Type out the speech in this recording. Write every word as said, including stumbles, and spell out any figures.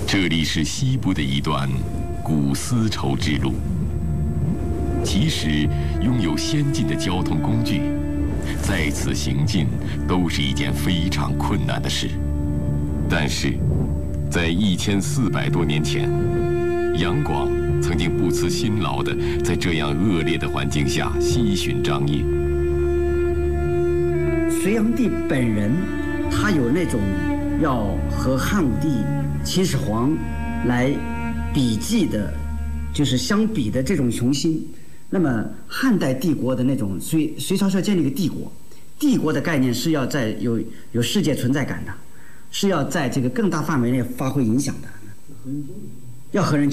这里是西部的一段古丝绸之路。即使拥有先进的交通工具，在此行进都是一件非常困难的事。但是，在一千四百多年前，杨广曾经不辞辛劳地在这样恶劣的环境下西巡张掖。 隋炀帝本人，他有那种要和汉武帝、秦始皇来比计的，就是相比的这种雄心。那么汉代帝国的那种隋隋朝是要建立一个帝国，帝国的概念是要在有有世界存在感的，是要在这个更大范围内发挥影响的，要和人